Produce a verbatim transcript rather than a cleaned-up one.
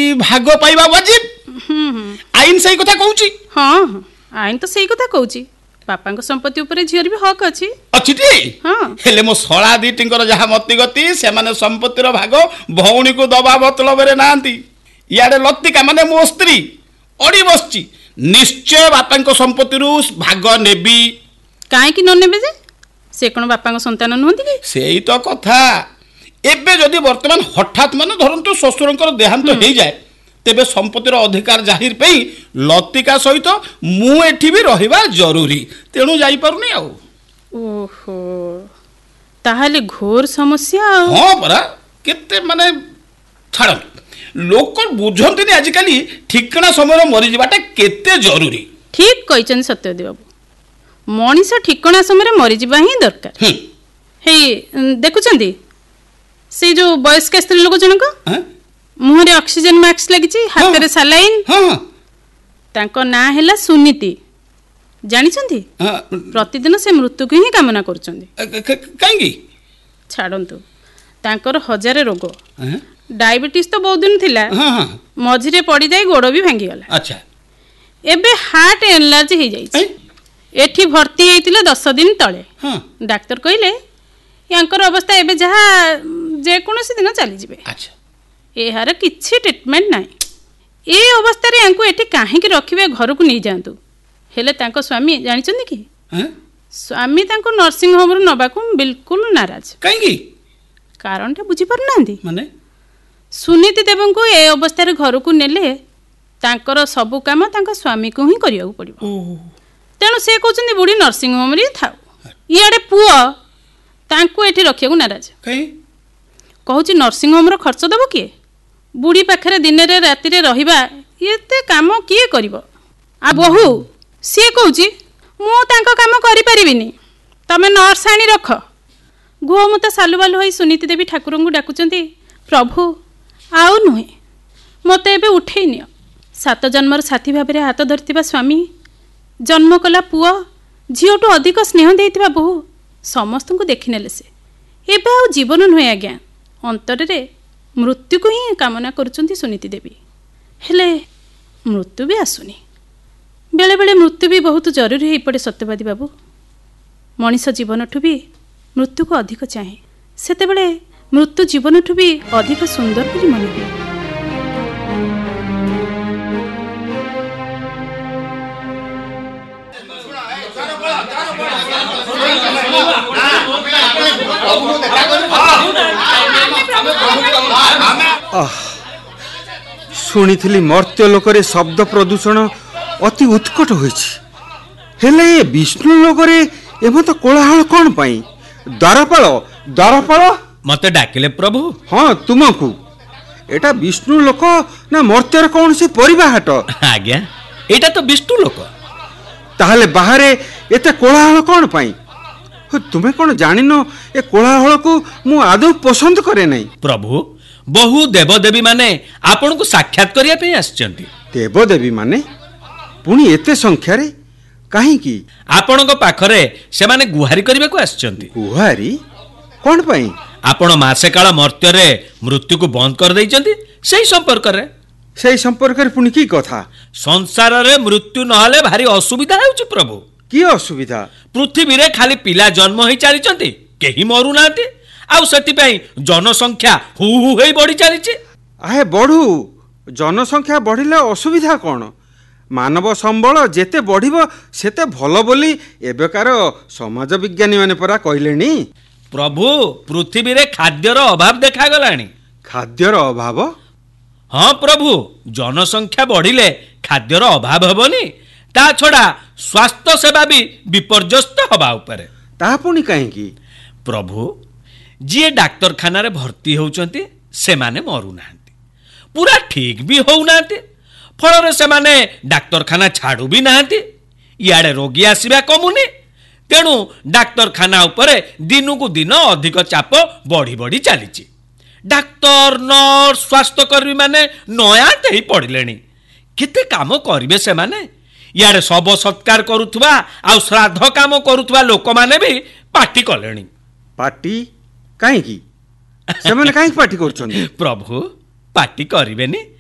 भाग पाइबा वाजिब आईन सही कथा कहूची हाँ आईन तो सही कथा कहूची बापा संपत्ति उपरे झीर भी हक अच्छी अच्छी हेले मो शला दीटिंकर जहा मति गति से माने संपत्तिर भाग भौणी को दबा मतलब रे नांती इयाडे लतिका माने मो स्त्री अड़ी बसची निश्चय बापा संपत्ति भाग नेबी काहे कि न नेबे जे से कोन बापा संतान नहंती कि सेही तो कथा एबे जदि वर्तमान हठात माने धरंतु ससुरंकर देहांत हो जाए तेबे संपत्तिर अधिकार जाहिर पे लतिका सहित मु एठी भी रहिबा जरूरी तेणु जाई पारुनी आ ओहो ताहाले घोर समस्या हां परा केते माने छाड़ लोक बुझंतनी आजिकाली ठिकना समय मरि जिबाटा केते जरूरी ठीक कहिचन सत्यदेव बाबू मनीष ठिकना समय मरि जिबा ही दरकार हे देखुचंदी से जो वयस्क स्त्री लोक जनक मुहरे ऑक्सीजन मास्क लगी हाथ में सलाइन तांको ना हैला सुनीति जानी छंती प्रतिदिन से मृत्यु को ही कामना करछंती कांगी छाडंतु तांकर हजार रोग डायबिटीज तो बहुत दिन थिला मझिरे पड़ी जाई गोड़ भी भांगी गला अच्छा एबे हार्ट एनलार्ज हो जाई एठी भर्ती हेतिले दस दिन तळे डॉक्टर कहिले यांकर अवस्था एबे जहा जे कोनोसी दिन चली जिवे अच्छा एहार किछि ट्रीटमेंट नाही ए अवस्था रे यांको एठी काहे कि रखिबे घर को नहीं जांतु हेले तांको स्वामी जानि छन कि स्वामी तांको नर्सिंग होम रो नबा को बिल्कुल नाराज काहे कि कारण ता बुझी पर नांदी माने सुनीति देवं को ए अवस्था रे घर को नेले तांकर सब काम तांको स्वामी को ही करिया पड़िबो तेणु से कहउछन बुढ़ी नर्सिंग होम रे थाउ इयाडे पुओ तांको एठी रखिया को नाराज काहे कहूँ नर्सिंग होम खर्च दब किए बुढ़ी पाखे दिन रे राति रे रहिबा एते काम किए करिवो आ बहु सी कहूँ मु तांको काम करि परिबिनी तमे नर्स आनी रख गो मत सालु बालु होई सुनीति देवी ठाकुर को डाकुचंती प्रभु आउ नुहे मते एबे उठेई नियो सात जन्मर साथी भाव में हाथ धरथिबा स्वामी जन्म कला पुओ झीओटू अधिक स्नेह देइथिबा बहु समस्त को देखि नेले से एबे आउ जीवन नुहे आज्ञा अंतर रे मृत्यु को ही कामना करुचंती सुनीति देवी हेले मृत्यु भी आसुनी बेले बेले मृत्यु भी बहुत जरूरी है पड़े सत्यवादी बाबू मनीष जीवन ठू भी मृत्यु को अधिक चाहे सेते बेले मृत्यु जीवन ठू भी अधिक सुंदर बोली मन हुए शुणी मर्त्य लोकरे शब्द प्रदूषण अति उत्कट होले विष्णु लोकरे एमत कोलाहल कौन पाई द्वारपाल द्वारपाल मते डाकिले प्रभु हाँ तुमको एटा विष्णु लोक ना मर्त्यर कौन से परिबा हाट आज्ञा एटा तो विष्णु लोक ताहले बाहरे एते कोलाहल कौन पाई तुम्हें कौन जानिनो ए कोलाहल को मु आदौ पसंद करे नहीं प्रभु बहु देवदेवी माने आपण को साक्षात करिया पे आछंती देवदेवी माने पुनी एते संख्या रे काहे की आपण को पाखरे से माने गुहारी करबा को आछंती गुहारी कौन पाई आपण मासे काल मर्त्य रे मृत्यु को बंद कर दैचंती सही संपर्क रे सही संपर्क रे पुनी की कथा संसार रे मृत्यु नहले भारी असुविधा होउची प्रभु की असुविधा पृथ्वी रे खाली पिला जन्म होई चलीचंती केही मरु नांती आउ सेति पई जनसंख्या हु हु हेई बढ़ी चलीची आहे बढ़ू जनसंख्या बढ़िले असुविधा कौन मानव संबल जेते बढ़िबो सेते भलो बोली एबेकार समाज विज्ञानी माने परा कहलेनी प्रभु पृथ्वी रे खाद्यर अभाव देखा गलानी खाद्यर अभाव हाँ प्रभु जनसंख्या बढ़िले खाद्यर अभाव हेबनी ता छड़ा स्वास्थ्य सेवा भी विपर्यस्त हवा उपरे ता पुनी काहेकी प्रभु जी डाक्तरखाना रे भर्ती होउचंती से माने मरु नांती पूरा ठीक भी होउ नांती फल रे से माने डाक्तरखाना छाड़ू भी नांती इयाडे रोगी आसीबा कमुनी तेणु डाक्तरखाना उपरे दिनु को दिन अधिक चाप बढ़ी बढ़ी चलीची डाक्तर नर्स स्वास्थ्यकर्मी माने नयाते ही पड़िलेनी केते काम करिवे से माने यारे सब सत्कार करुथुवा आ श्राद्ध काम करुथुवा लोक माने भी पार्टी कलेनी पार्टी काहे की से माने काहे पार्टी करछन प्रभु पार्टी करिवेनी